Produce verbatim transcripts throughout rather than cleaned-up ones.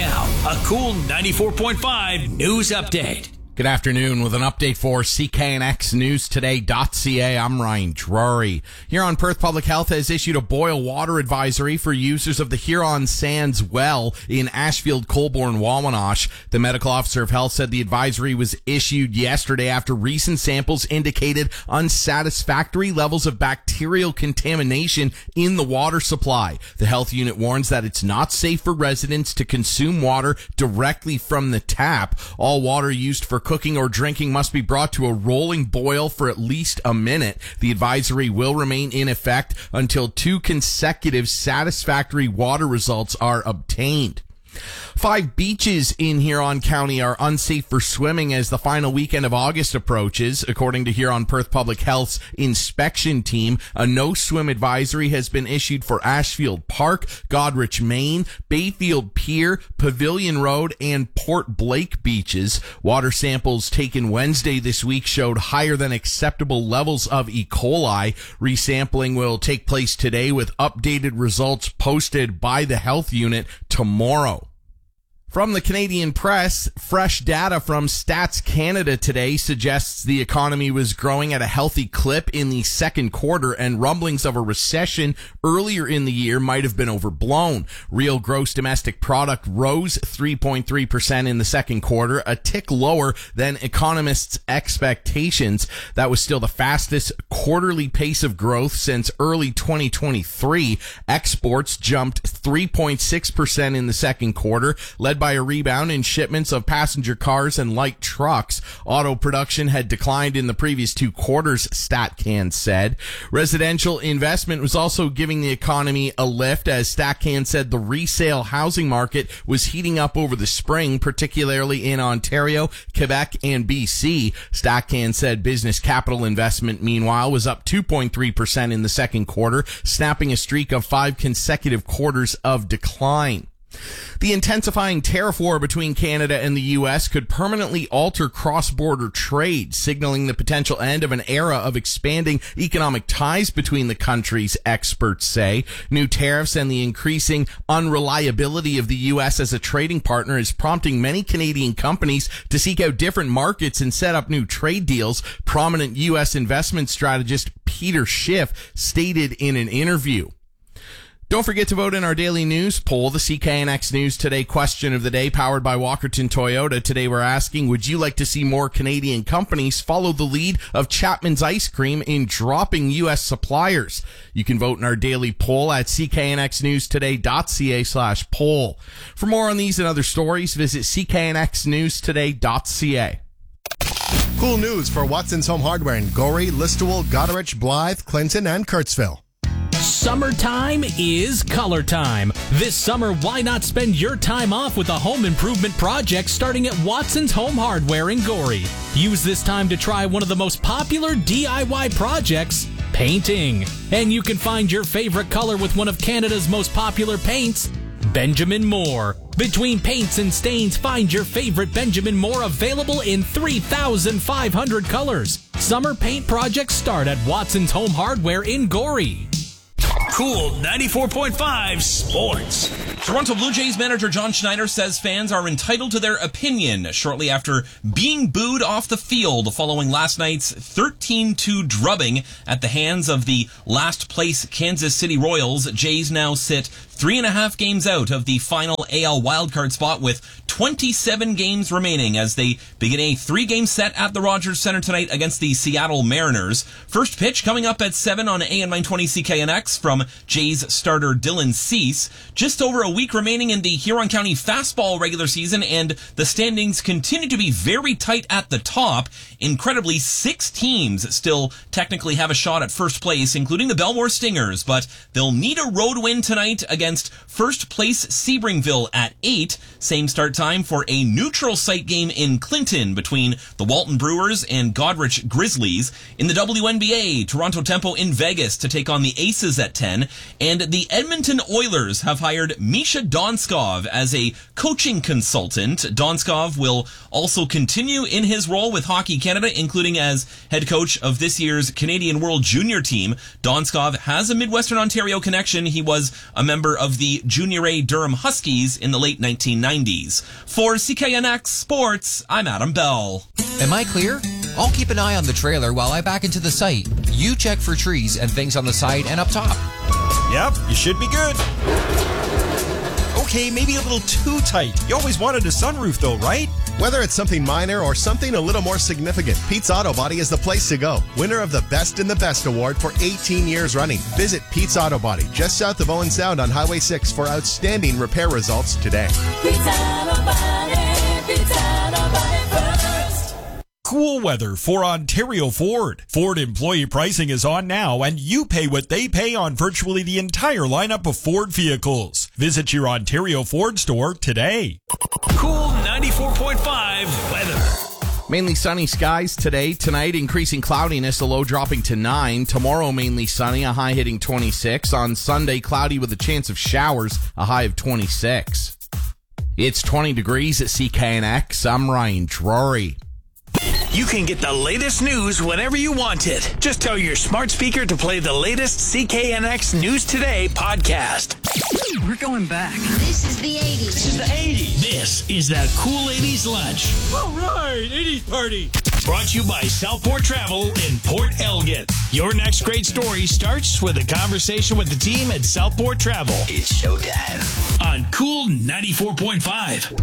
Now, a cool ninety-four point five news update. Good afternoon with an update for C K N X News Today dot C A. I'm Ryan Drury. Huron Perth Public Health has issued a boil water advisory for users of the Huron Sands well in Ashfield, Colborne, Wawanosh. The medical officer of health said the advisory was issued yesterday after recent samples indicated unsatisfactory levels of bacterial contamination in the water supply. The health unit warns that it's not safe for residents to consume water directly from the tap. All water used for cooking or drinking must be brought to a rolling boil for at least a minute. The advisory will remain in effect until two consecutive satisfactory water results are obtained. Five beaches in Huron County are unsafe for swimming as the final weekend of August approaches. According to Huron Perth Public Health's inspection team, a no-swim advisory has been issued for Ashfield Park, Godrich, Maine, Bayfield Pier, Pavilion Road, and Port Blake beaches. Water samples taken Wednesday this week showed higher than acceptable levels of E. coli. Resampling will take place today with updated results posted by the health unit tomorrow. From the Canadian press, fresh data from Stats Canada today suggests the economy was growing at a healthy clip in the second quarter, and rumblings of a recession earlier in the year might have been overblown. Real gross domestic product rose three point three percent in the second quarter, a tick lower than economists' expectations. That was still the fastest quarterly pace of growth since early twenty twenty-three. Exports jumped three point six percent in the second quarter, led by a rebound in shipments of passenger cars and light trucks. Auto production had declined in the previous two quarters, StatCan said. Residential investment was also giving the economy a lift, as StatCan said the resale housing market was heating up over the spring, particularly in Ontario, Quebec, and B C. StatCan said business capital investment, meanwhile, was up two point three percent in the second quarter, snapping a streak of five consecutive quarters of decline. The intensifying tariff war between Canada and the U S could permanently alter cross-border trade, signaling the potential end of an era of expanding economic ties between the countries, experts say. New tariffs and the increasing unreliability of the U S as a trading partner is prompting many Canadian companies to seek out different markets and set up new trade deals, prominent U S investment strategist Peter Schiff stated in an interview. Don't forget to vote in our daily news poll, the C K N X News Today question of the day, powered by Walkerton Toyota. Today we're asking, would you like to see more Canadian companies follow the lead of Chapman's Ice Cream in dropping U S suppliers? You can vote in our daily poll at C K N X News Today dot C A slash poll. For more on these and other stories, visit C K N X News Today dot C A. Cool news for Watson's Home Hardware in Gorey, Listowel, Goderich, Blythe, Clinton, and Kurtzville. Summertime is color time. This summer, why not spend your time off with a home improvement project starting at Watson's Home Hardware in Gorey? Use this time to try one of the most popular D I Y projects, painting. And you can find your favorite color with one of Canada's most popular paints, Benjamin Moore. Between paints and stains, find your favorite Benjamin Moore available in three thousand five hundred colors. Summer paint projects start at Watson's Home Hardware in Gorey. Cool ninety-four point five Sports. Toronto Blue Jays manager John Schneider says fans are entitled to their opinion shortly after being booed off the field following last night's thirteen two drubbing at the hands of the last place Kansas City Royals. Jays now sit three and a half games out of the final A L wildcard spot with twenty-seven games remaining as they begin a three-game set at the Rogers Center tonight against the Seattle Mariners. First pitch coming up at seven on A M nine twenty C K N X from Jays starter Dylan Cease. Just over a week remaining in the Huron County fastball regular season, and the standings continue to be very tight at the top. Incredibly, six teams still technically have a shot at first place, including the Belmore Stingers, but they'll need a road win tonight against first place Sebringville at eight. Same start time time for a neutral site game in Clinton between the Walton Brewers and Goderich Grizzlies. In the W N B A, Toronto Tempo in Vegas to take on the Aces at ten. And the Edmonton Oilers have hired Misha Donskov as a coaching consultant. Donskov will also continue in his role with Hockey Canada, including as head coach of this year's Canadian World Junior team. Donskov has a Midwestern Ontario connection. He was a member of the Junior A Durham Huskies in the late nineteen nineties. For C K N X Sports, I'm Adam Bell. Am I clear? I'll keep an eye on the trailer while I back into the site. You check for trees and things on the side and up top. Yep, you should be good. Okay, maybe a little too tight. You always wanted a sunroof though, right? Whether it's something minor or something a little more significant, Pete's Auto Body is the place to go. Winner of the Best in the Best award for eighteen years running. Visit Pete's Auto Body just south of Owen Sound on Highway six for outstanding repair results today. Pete's Auto Body, Pete's Auto Body first. Cool weather for Ontario Ford. Ford employee pricing is on now, and you pay what they pay on virtually the entire lineup of Ford vehicles. Visit your Ontario Ford store today. Cool ninety-four point five weather. Mainly sunny skies today. Tonight, increasing cloudiness, a low dropping to nine. Tomorrow, mainly sunny, a high hitting twenty-six. On Sunday, cloudy with a chance of showers, a high of twenty-six. It's twenty degrees at C K N X. I'm Ryan Drury. You can get the latest news whenever you want it. Just tell your smart speaker to play the latest C K N X News Today podcast. We're going back. This is the eighties. This is the eighties. This is that cool eighties lunch. All right, eighties party. Brought to you by Southport Travel in Port Elgin. Your next great story starts with a conversation with the team at Southport Travel. It's showtime on Cool ninety-four point five.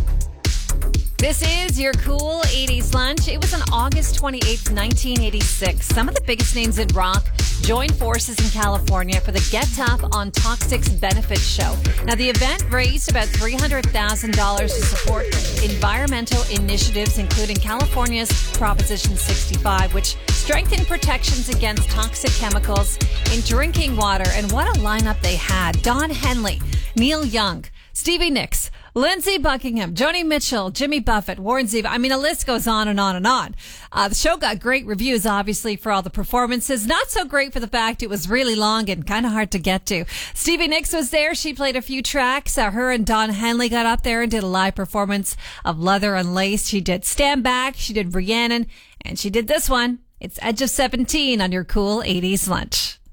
This is your Cool eighties Lunch. It was on August twenty-eighth, nineteen eighty-six. Some of the biggest names in rock joined forces in California for the Get Tough on Toxics benefit show. Now, the event raised about three hundred thousand dollars to support environmental initiatives, including California's Proposition sixty-five, which strengthened protections against toxic chemicals in drinking water. And what a lineup they had. Don Henley, Neil Young, Stevie Nicks, Lindsey Buckingham, Joni Mitchell, Jimmy Buffett, Warren Zevon. I mean, the list goes on and on and on. Uh, the show got great reviews, obviously, for all the performances. Not so great for the fact it was really long and kind of hard to get to. Stevie Nicks was there. She played a few tracks. Uh, her and Don Henley got up there and did a live performance of Leather and Lace. She did Stand Back. She did Rhiannon. And she did this one. It's Edge of seventeen on your Cool eighties Lunch.